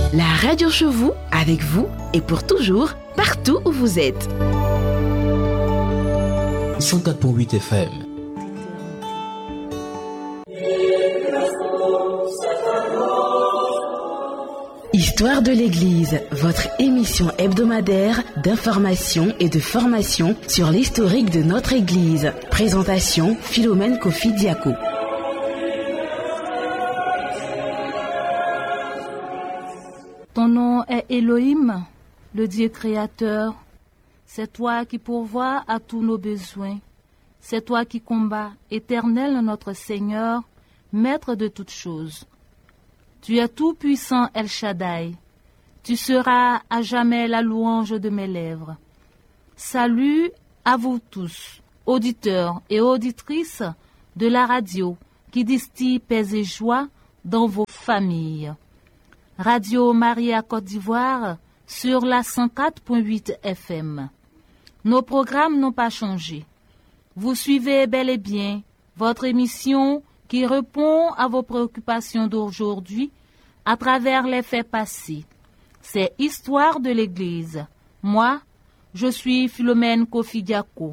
La radio chez vous, avec vous et pour toujours, partout où vous êtes. 104.8 FM. Histoire de l'Église, votre émission hebdomadaire d'information et de formation sur l'historique de notre Église. Présentation Philomène Kofi Diako. Ton nom est Elohim, le Dieu créateur. C'est toi qui pourvois à tous nos besoins. C'est toi qui combats, Éternel notre Seigneur, Maître de toutes choses. Tu es tout-puissant El Shaddai. Tu seras à jamais la louange de mes lèvres. Salut à vous tous, auditeurs et auditrices de la radio qui distille paix et joie dans vos familles. Radio Maria Côte d'Ivoire sur la 104.8 FM. Nos programmes n'ont pas changé. Vous suivez bel et bien votre émission qui répond à vos préoccupations d'aujourd'hui à travers les faits passés. C'est Histoire de l'Église. Moi, je suis Philomène Kofi Diako.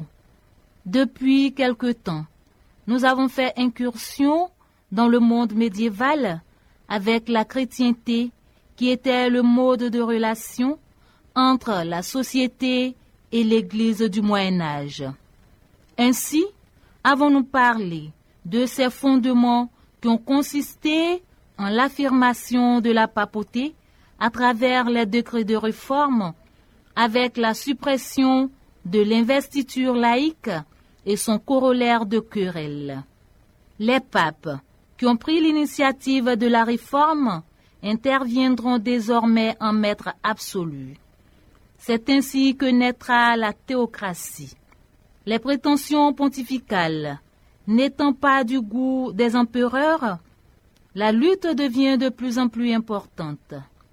Depuis quelque temps, nous avons fait incursion dans le monde médiéval avec la chrétienté qui était le mode de relation entre la société et l'Église du Moyen-Âge. Ainsi, avons-nous parlé de ces fondements qui ont consisté en l'affirmation de la papauté à travers les décrets de réforme, avec la suppression de l'investiture laïque et son corollaire de querelle. Les papes qui ont pris l'initiative de la réforme interviendront désormais en maître absolu. C'est ainsi que naîtra la théocratie. Les prétentions pontificales n'étant pas du goût des empereurs, la lutte devient de plus en plus importante.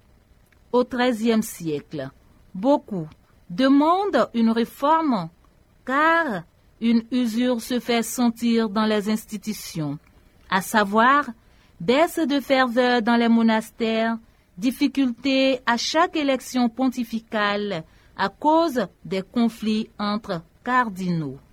Au XIIIe siècle, beaucoup demandent une réforme car une usure se fait sentir dans les institutions, à savoir baisse de ferveur dans les monastères, difficultés à chaque élection pontificale à cause des conflits entre cardinaux.